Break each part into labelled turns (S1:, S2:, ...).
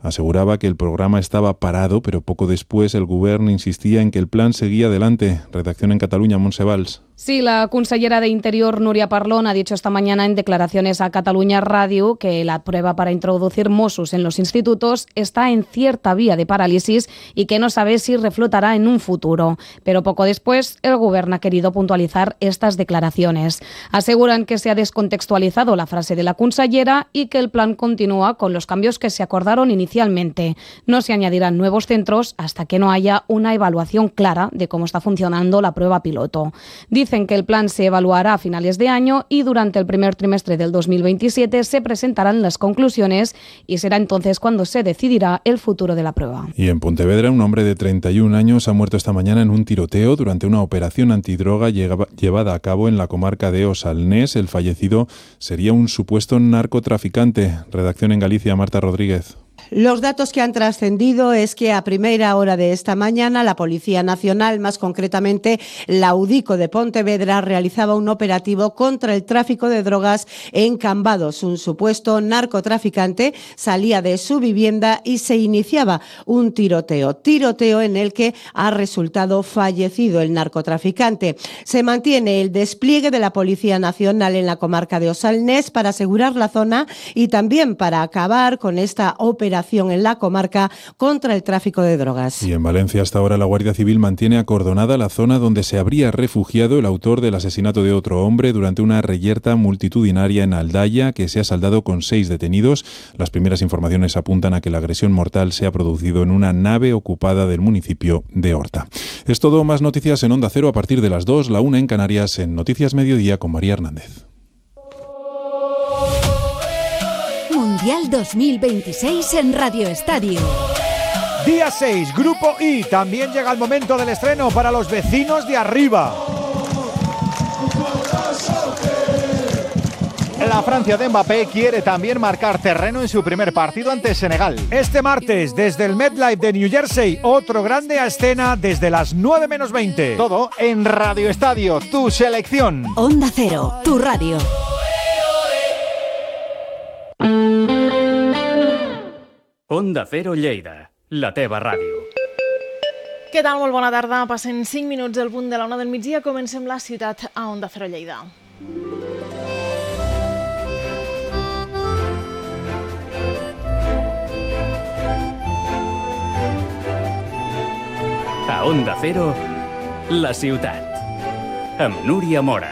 S1: aseguraba que el programa estaba parado, pero poco después el Govern insistía en que el plan seguía adelante. Redacción en Cataluña, Montse Valls.
S2: Sí, la consellera de Interior, Núria Parlon, ha dicho esta mañana en declaraciones a Catalunya Radio que la prueba para introducir Mossos en los institutos está en cierta vía de parálisis y que no sabe si reflotará en un futuro. Pero poco después, el Govern ha querido puntualizar estas declaraciones. Aseguran que se ha descontextualizado la frase de la consellera y que el plan continúa con los cambios que se acordaron inicialmente. No se añadirán nuevos centros hasta que no haya una evaluación clara de cómo está funcionando la prueba piloto. Dicen que el plan se evaluará a finales de año y durante el primer trimestre del 2027 se presentarán las conclusiones y será entonces cuando se decidirá el futuro de la prueba.
S1: Y en Pontevedra, un hombre de 31 años ha muerto esta mañana en un tiroteo durante una operación antidroga llevada a cabo en la comarca de Osalnés. El fallecido sería un supuesto narcotraficante. Redacción en Galicia, Marta Rodríguez.
S3: Los datos que han trascendido es que a primera hora de esta mañana la Policía Nacional, más concretamente la UDICO de Pontevedra, realizaba un operativo contra el tráfico de drogas en Cambados. Un supuesto narcotraficante salía de su vivienda y se iniciaba un tiroteo en el que ha resultado fallecido el narcotraficante. Se mantiene el despliegue de la Policía Nacional en la comarca de Osalnés para asegurar la zona y también para acabar con esta operación en la comarca contra el tráfico de drogas.
S1: Y en Valencia, hasta ahora, la Guardia Civil mantiene acordonada la zona donde se habría refugiado el autor del asesinato de otro hombre durante una reyerta multitudinaria en Aldaya, que se ha saldado con 6 detenidos. Las primeras informaciones apuntan a que la agresión mortal se ha producido en una nave ocupada del municipio de Horta. Es todo, más noticias en Onda Cero a partir de las 2, la 1 en Canarias, en Noticias Mediodía con María Hernández.
S4: Mundial 2026 en Radio Estadio.
S5: Día 6, Grupo I. También llega el momento del estreno para los vecinos de arriba. La Francia de Mbappé quiere también marcar terreno en su primer partido ante Senegal. Este martes, desde el MetLife de New Jersey, otro grande a escena desde las 9 menos 20. Todo en Radio Estadio, tu selección.
S4: Onda Cero, tu radio.
S6: Onda Cero Lleida, la teva ràdio.
S7: Què tal? Molt bona tarda. Passen 5 minuts del punt de la 1 del migdia. Comencem la ciutat a Onda Cero Lleida.
S6: A Onda Cero, la ciutat. Amb Núria Mora.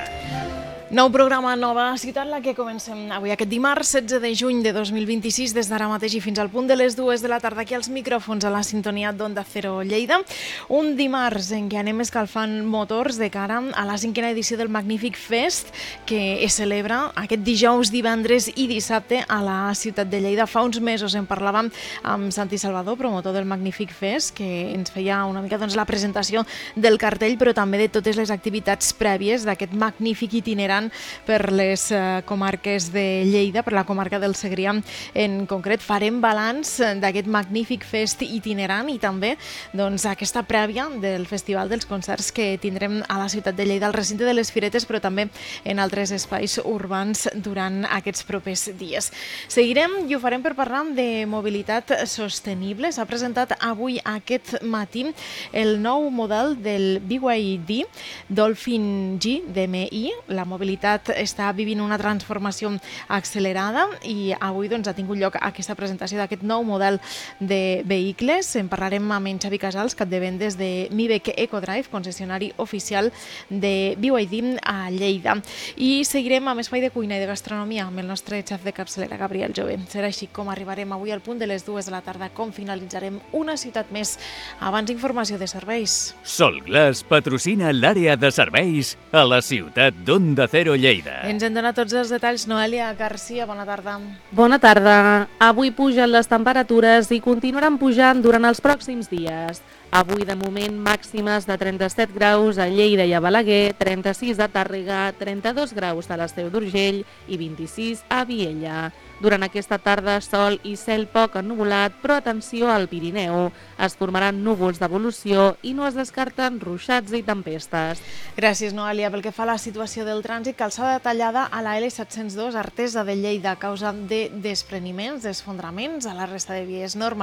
S7: Nou programa, nova ciutat, la que comencem avui aquest dimarts 16 de juny de 2026 des d'ara mateix i fins al punt de les 2 de la tarda aquí als micròfons a la sintonia d'Onda Cero Lleida. Un dimarts en què anem escalfant motors de cara a la 5a edició del Magnífic Fest que es celebra aquest dijous, divendres i dissabte a la ciutat de Lleida. Fa uns mesos en parlàvem amb Santi Salvador, promotor del Magnífic Fest, que ens feia una mica la presentació del cartell però també de totes les activitats prèvies d'aquest magnífic itinerant per les comarques de Lleida, per la comarca del Segrià en concret. Farem balanç d'aquest Magnífic Fest itinerant i també aquesta prèvia del Festival dels Concerts que tindrem a la ciutat de Lleida, al recinte de les Firetes, però també en altres espais urbans durant aquests propers dies. Seguirem i ho farem per parlar de mobilitat sostenible. S'ha presentat avui aquest matí el nou model del BYD Dolphin G DMI. La mobilitat està vivint una transformació accelerada i avui ha tingut lloc aquesta presentació d'aquest nou model de vehicles. En parlarem amb en Xavi Casals, cap de vendes de Mivec EcoDrive, concessionari oficial de BYD a Lleida. I seguirem amb espai de cuina i de gastronomia amb el nostre xef de capçalera, Gabriel Jove. Serà així com arribarem avui al punt de les 2 de la tarda, com finalitzarem una ciutat més. Abans, informació de serveis.
S6: Solglass patrocina l'àrea de serveis a la ciutat d'Onda Cero Lleida.
S7: Ens en dona tots els detalls Noelia Garcia, bona tarda.
S8: Bona tarda. Avui pugen les temperatures i continuaran pujant durant els pròxims dies. Avui, de moment, màximes de 37 graus a Lleida i a Balaguer, 36 a Tàrrega, 32 graus a l'Esteu d'Urgell i 26 a Viella. Durant aquesta tarda, sol i cel poc ennuvolat, però atenció al Pirineu. Es formaran núvols d'evolució i no es descarten ruixats i tempestes.
S7: Gràcies, Noelia. Pel que fa a la situació del trànsit, calçada tallada a la L702 Artesa de Lleida a causa de despreniments, desfondraments a la resta de vies normals.